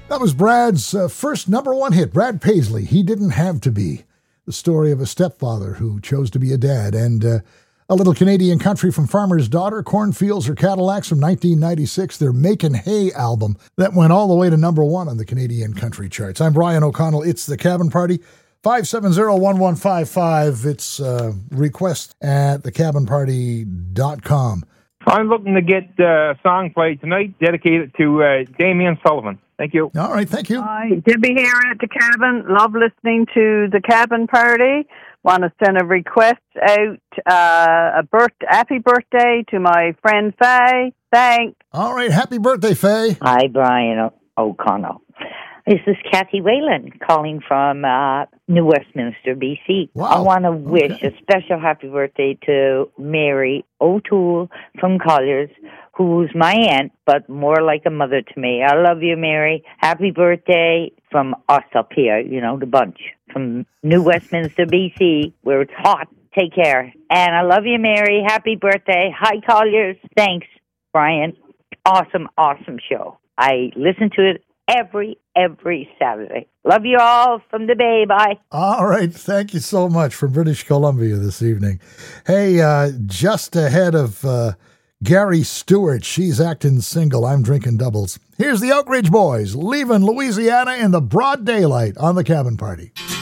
That was Brad's first number one hit, Brad Paisley, He Didn't Have to Be. The story of a stepfather who chose to be a dad. And a little Canadian country from Farmer's Daughter, Cornfields or Cadillacs from 1996, their Makin' Hay album that went all the way to number one on the Canadian country charts. I'm Brian O'Connell. It's The Cabin Party. 570-1155. It's request at thecabinparty.com. I'm looking to get a song played tonight dedicated to Damien Sullivan. Thank you. All right, thank you. Hi, Debbie here at the cabin. Love listening to the Cabin Party. Want to send a request out, happy birthday to my friend Faye. Thanks. All right, happy birthday, Faye. Hi, Brian O'Connell. This is Kathy Whalen calling from New Westminster, BC. Wow. I want to wish a special happy birthday to Mary O'Toole from Colliers, who's my aunt, but more like a mother to me. I love you, Mary. Happy birthday from us up here, you know, the bunch. From New Westminster, BC, where it's hot. Take care. And I love you, Mary. Happy birthday. Hi, Colliers. Thanks, Brian. Awesome, awesome show. I listen to it every Saturday. Love you all from the Bay. Bye. All right. Thank you so much from British Columbia this evening. Hey, just ahead of Gary Stewart, She's Acting Single, I'm Drinking Doubles. Here's the Oak Ridge Boys, leaving Louisiana in the broad daylight on the Cabin Party.